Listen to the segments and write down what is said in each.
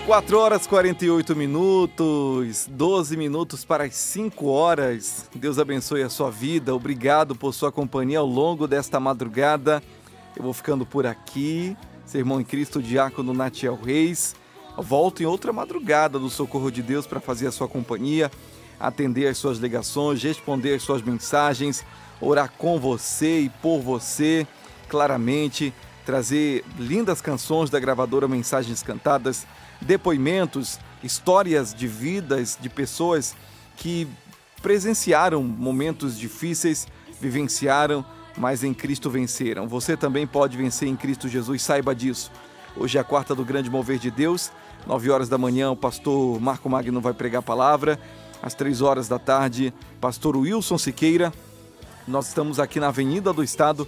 4 horas e 48 minutos, 12 minutos para as 5 horas. Deus abençoe a sua vida. Obrigado por sua companhia ao longo desta madrugada. Eu vou ficando por aqui. Seu irmão em Cristo, Diácono Natiel Reis. Eu volto em outra madrugada do Socorro de Deus para fazer a sua companhia, atender as suas ligações, responder as suas mensagens, orar com você e por você, claramente, trazer lindas canções da gravadora Mensagens Cantadas, depoimentos, histórias de vidas de pessoas que presenciaram momentos difíceis, vivenciaram, mas em Cristo venceram. Você também pode vencer em Cristo Jesus, saiba disso. Hoje é a quarta do Grande Mover de Deus, 9 horas da manhã o pastor Marco Magno vai pregar a palavra, às 3 horas da tarde, pastor Wilson Siqueira. Nós estamos aqui na Avenida do Estado,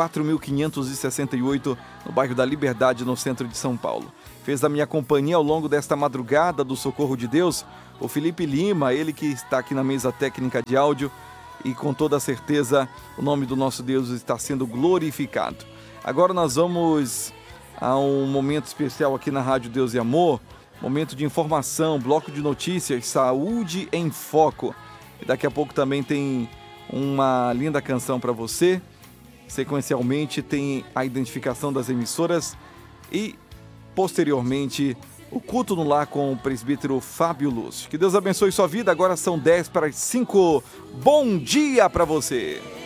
4.568, no bairro da Liberdade, no centro de São Paulo. Fez da minha companhia ao longo desta madrugada do Socorro de Deus o Felipe Lima, ele que está aqui na mesa técnica de áudio, e com toda certeza o nome do nosso Deus está sendo glorificado. Agora nós vamos a um momento especial aqui na Rádio Deus e Amor, momento de informação, bloco de notícias, Saúde em Foco. E daqui a pouco também tem uma linda canção para você. Sequencialmente tem a identificação das emissoras e, posteriormente, o culto no lar com o presbítero Fábio Lúcio. Que Deus abençoe sua vida. Agora são 10 para as 5. Bom dia para você!